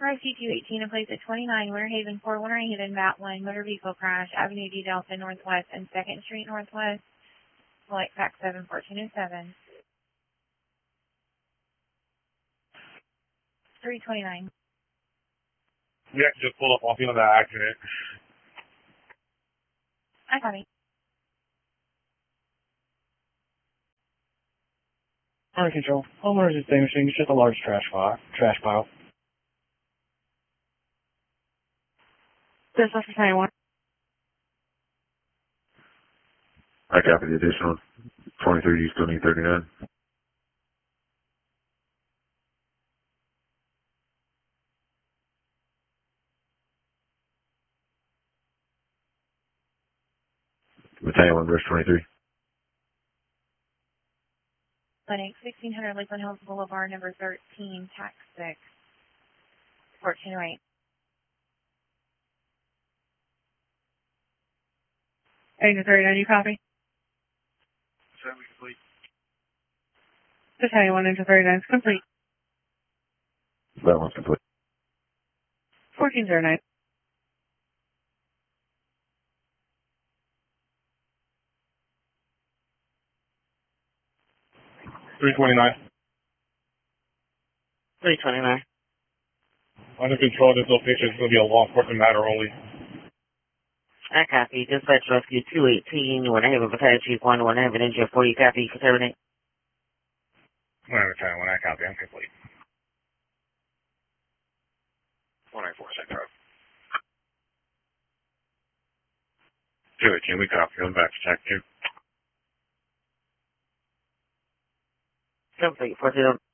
Rescue 218 in place at 29 Winter Haven, Fort Winter Haven, Bat 1, motor vehicle crash, Avenue D Delta Northwest and 2nd Street Northwest. Flight fax 71407. 329. Yeah, just pull up off the that accident. I copy. All right, control. Homeowners extinguishing. It's just a large trash pile. This is for 21. I copy the additional 23. Do you still need 39? Battalion 1, verse 23. Clinic 1600 Lakeland Hills Boulevard, number 13, tax 6. 1408. Agent 39, you copy? Certainly complete. Battalion 1 into 39 is complete. That one's complete. 1409. $329. 329. Under control, this location is going to be a law enforcement matter only. I copy. Dispatch Rescue 218, Winter Haven Battalion Chief 1, Winter Haven Engine 4, you copy, conservative. Whatever time when I copy, I'm complete. 194 Central. 218, we copy. I'm back to check 2. Complete. 40.